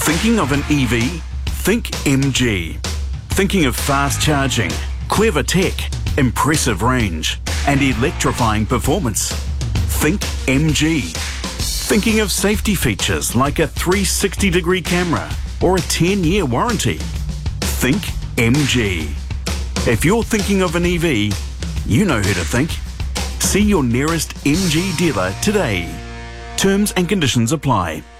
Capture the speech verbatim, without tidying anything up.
Thinking of an E V? Think M G. Thinking of fast charging, clever tech, impressive range, and electrifying performance? Think M G. Thinking of safety features like a three hundred sixty degree camera or a ten year warranty? Think M G. If you're thinking of an E V, you know who to think. See your nearest M G dealer today. Terms and conditions apply.